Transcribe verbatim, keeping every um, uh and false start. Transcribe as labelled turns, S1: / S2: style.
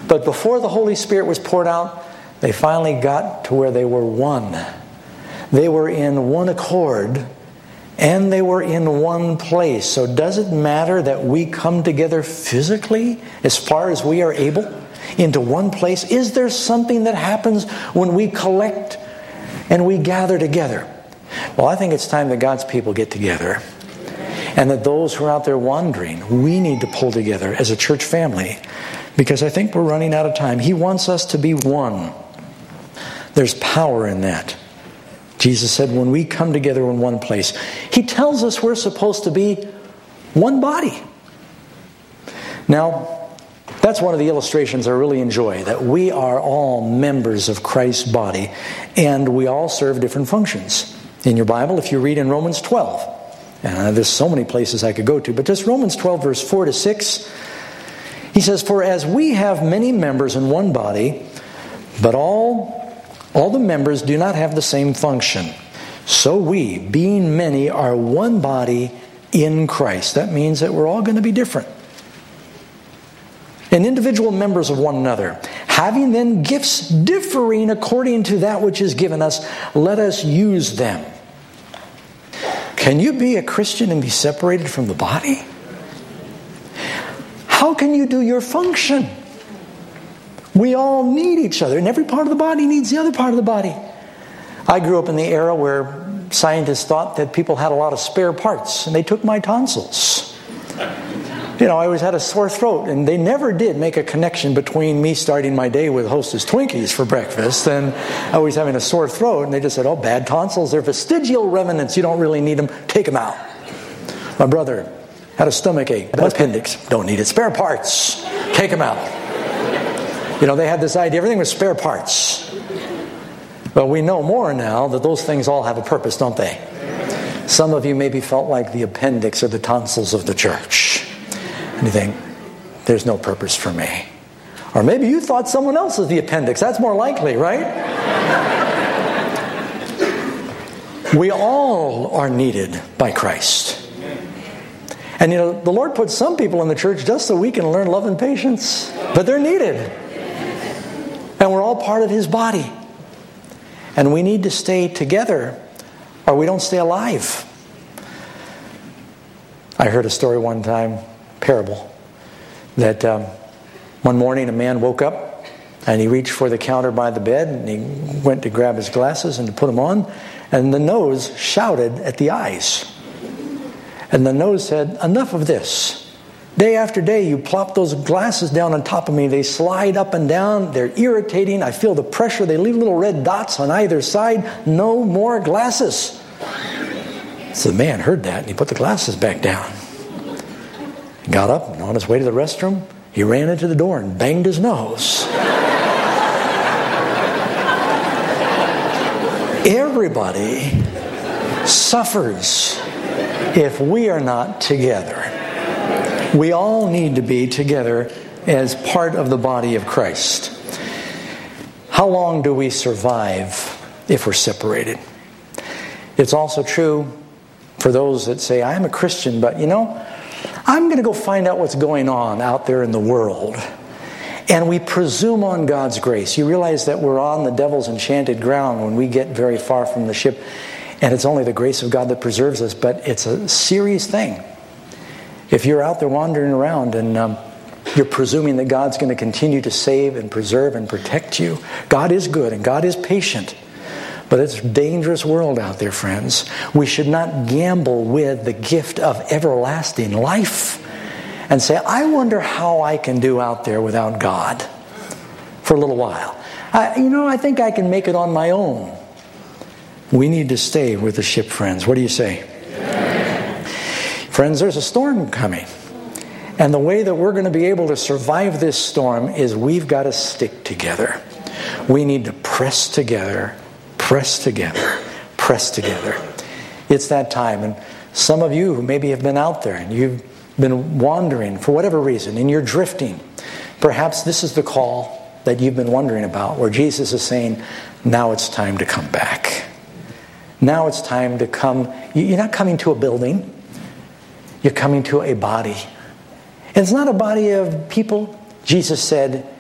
S1: But before the Holy Spirit was poured out, they finally got to where they were one. They were in one accord, and they were in one place. So does it matter that we come together physically as far as we are able into one place? Is there something that happens when we collect and we gather together? Well, I think it's time that God's people get together. And that those who are out there wandering, we need to pull together as a church family. Because I think we're running out of time. He wants us to be one. There's power in that. Jesus said when we come together in one place, He tells us we're supposed to be one body. Now, that's one of the illustrations I really enjoy, that we are all members of Christ's body, and we all serve different functions. In your Bible, if you read in Romans twelve, and there's so many places I could go to, but just Romans twelve, verse four to six, he says, "For as we have many members in one body, but all All the members do not have the same function. So we, being many, are one body in Christ." That means that we're all going to be different. "And individual members of one another. Having then gifts differing according to that which is given us, let us use them." Can you be a Christian and be separated from the body? How can you do your function? We all need each other, and every part of the body needs the other part of the body. I grew up in the era where scientists thought that people had a lot of spare parts, and they took my tonsils. You know, I always had a sore throat, and they never did make a connection between me starting my day with Hostess Twinkies for breakfast and always having a sore throat, and they just said, "Oh, bad tonsils, they're vestigial remnants, you don't really need them, take them out." My brother had a stomach ache, appendix, don't need it, spare parts, take them out. You know, they had this idea, everything was spare parts. But we know more now that those things all have a purpose, don't they? Some of you maybe felt like the appendix or the tonsils of the church. And you think, there's no purpose for me. Or maybe you thought someone else was the appendix. That's more likely, right? We all are needed by Christ. And you know, the Lord put some people in the church just so we can learn love and patience. But they're needed. And we're all part of His body. And we need to stay together or we don't stay alive. I heard a story one time, parable, that um, one morning a man woke up and he reached for the counter by the bed and he went to grab his glasses and to put them on, and the nose shouted at the eyes. And the nose said, "Enough of this. Day after day, you plop those glasses down on top of me. They slide up and down. They're irritating. I feel the pressure. They leave little red dots on either side. No more glasses." So the man heard that and he put the glasses back down. He got up and on his way to the restroom, he ran into the door and banged his nose. Everybody suffers if we are not together. We all need to be together as part of the body of Christ. How long do we survive if we're separated? It's also true for those that say, "I'm a Christian, but you know, I'm going to go find out what's going on out there in the world." And we presume on God's grace. You realize that we're on the devil's enchanted ground when we get very far from the ship. And it's only the grace of God that preserves us, but it's a serious thing. If you're out there wandering around and um, you're presuming that God's going to continue to save and preserve and protect you, God is good and God is patient. But it's a dangerous world out there, friends. We should not gamble with the gift of everlasting life and say, "I wonder how I can do out there without God for a little while. I, you know, I think I can make it on my own." We need to stay with the ship, friends. What do you say? Friends, there's a storm coming. And the way that we're going to be able to survive this storm is we've got to stick together. We need to press together, press together, press together. It's that time. And some of you who maybe have been out there and you've been wandering for whatever reason and you're drifting, perhaps this is the call that you've been wondering about, where Jesus is saying, now it's time to come back. Now it's time to come. You're not coming to a building. You're coming to a body. And it's not a body of people. Jesus said,